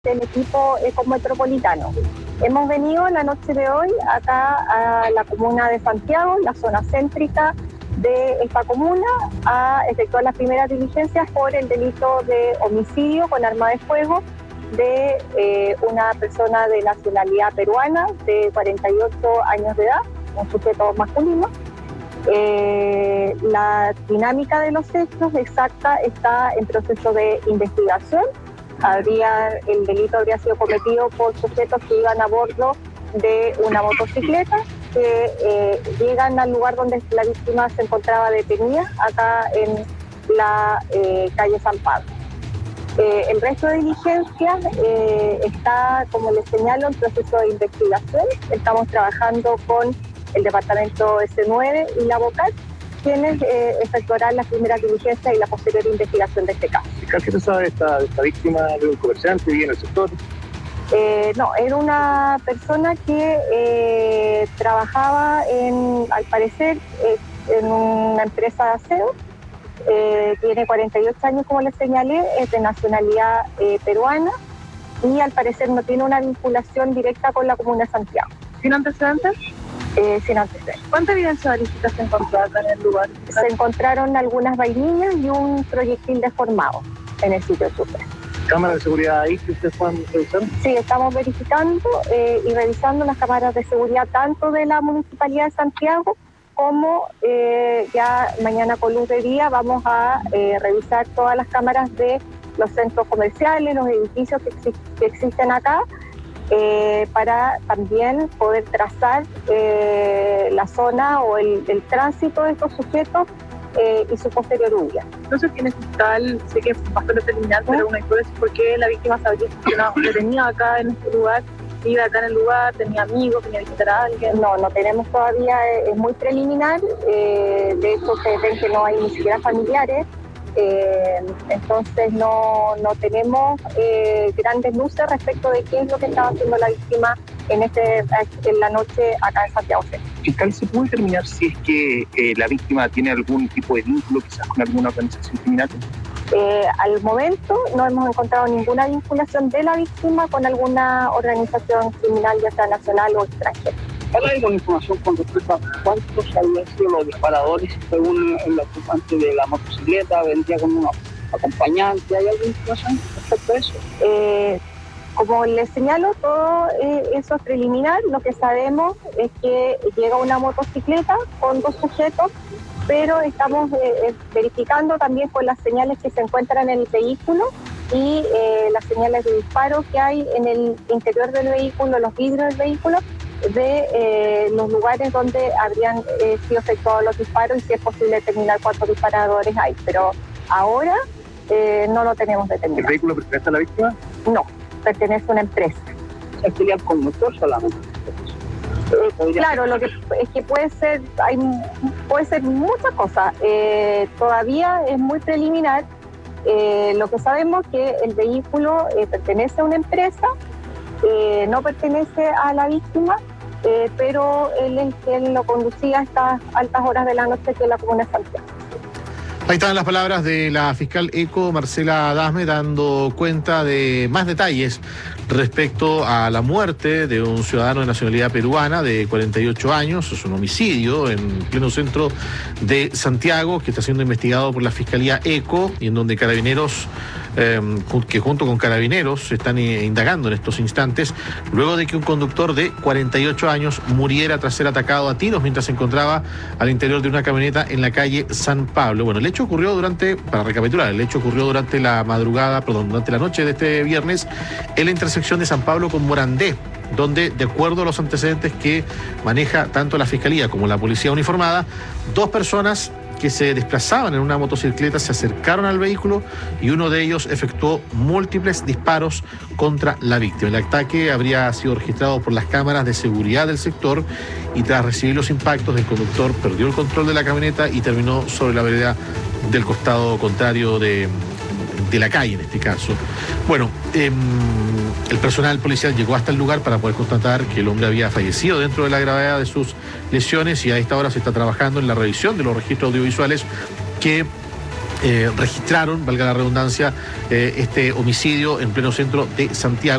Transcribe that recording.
del equipo Ecometropolitano. Hemos venido la noche de hoy acá a la comuna de Santiago, la zona céntrica de esta comuna, a efectuar las primeras diligencias por el delito de homicidio con arma de fuego de una persona de nacionalidad peruana de 48 años de edad, un sujeto masculino. La dinámica de los hechos exacta está en proceso de investigación. El delito habría sido cometido por sujetos que iban a bordo de una motocicleta, que llegan al lugar donde la víctima se encontraba detenida, acá en la calle San Pablo. El resto de diligencias está, como les señalo, en proceso de investigación. Estamos trabajando con el departamento S9 y la Vocal, quienes efectuarán las primeras diligencias y la posterior investigación de este caso. ¿Qué se sabe de esta víctima de un comerciante vive en el sector? No, era una persona que trabajaba al parecer, en una empresa de aseo. Tiene 48 años, como les señalé, es de nacionalidad peruana y al parecer no tiene una vinculación directa con la comuna de Santiago. ¿Sin antecedentes? Sin antecedentes. ¿Cuánta evidencia balística se encontró acá en el lugar? Se encontraron algunas vainillas y un proyectil deformado en el sitio del suceso. ¿Cámaras de seguridad ahí que ustedes puedan revisar? Sí, estamos verificando y revisando las cámaras de seguridad tanto de la Municipalidad de Santiago como ya mañana con luz de día vamos a revisar todas las cámaras de los centros comerciales, los edificios que existen acá, para también poder trazar la zona o el tránsito de estos sujetos y su posterior huida. Entonces tiene fiscal, sé que es bastante preliminar, pero una hipótesis por qué la víctima se habría detenido acá en este lugar, iba acá en el lugar, tenía amigos, venía a visitar a alguien. No tenemos todavía, es muy preliminar, de hecho se ven que no hay ni siquiera familiares. Entonces no tenemos grandes luces respecto de qué es lo que estaba haciendo la víctima en la noche acá en Santiago Centro. Fiscal, ¿se puede determinar si es que la víctima tiene algún tipo de vínculo quizás con alguna organización criminal? Al momento no hemos encontrado ninguna vinculación de la víctima con alguna organización criminal, ya sea nacional o extranjera. ¿Hay alguna información con respecto a cuántos habían sido los disparadores? Según el ocupante de la motocicleta, vendría con un acompañante. ¿Hay alguna información respecto a eso? Como les señalo, todo eso es preliminar. Lo que sabemos es que llega una motocicleta con dos sujetos, pero estamos verificando también con las señales que se encuentran en el vehículo y las señales de disparo que hay en el interior del vehículo, los vidrios del vehículo, de los lugares donde habrían sido efectuados los disparos y si es posible determinar cuántos disparadores hay. Pero ahora no lo tenemos determinado. ¿El vehículo pertenece a la víctima? No, pertenece a una empresa. ¿Se sería el conductor solamente? Claro, lo que es que puede ser muchas cosas. Todavía es muy preliminar. Lo que sabemos es que el vehículo pertenece a una empresa, no pertenece a la víctima, pero él es quien lo conducía a estas altas horas de la noche que es la comuna de Santiago. Ahí están las palabras de la fiscal ECO, Marcela Dasme, dando cuenta de más detalles respecto a la muerte de un ciudadano de nacionalidad peruana de 48 años. Es un homicidio en pleno centro de Santiago que está siendo investigado por la Fiscalía ECO y en donde Carabineros, que junto con Carabineros se están indagando en estos instantes, luego de que un conductor de 48 años muriera tras ser atacado a tiros mientras se encontraba al interior de una camioneta en la calle San Pablo. Bueno, el hecho ocurrió durante la noche de este viernes en la intersección de San Pablo con Morandé, donde, de acuerdo a los antecedentes que maneja tanto la Fiscalía como la Policía uniformada, dos personas que se desplazaban en una motocicleta se acercaron al vehículo y uno de ellos efectuó múltiples disparos contra la víctima. El ataque habría sido registrado por las cámaras de seguridad del sector y tras recibir los impactos, el conductor perdió el control de la camioneta y terminó sobre la vereda del costado contrario de la calle en este caso. Bueno, el personal policial llegó hasta el lugar para poder constatar que el hombre había fallecido dentro de la gravedad de sus lesiones y a esta hora se está trabajando en la revisión de los registros audiovisuales que registraron, valga la redundancia, este homicidio en pleno centro de Santiago.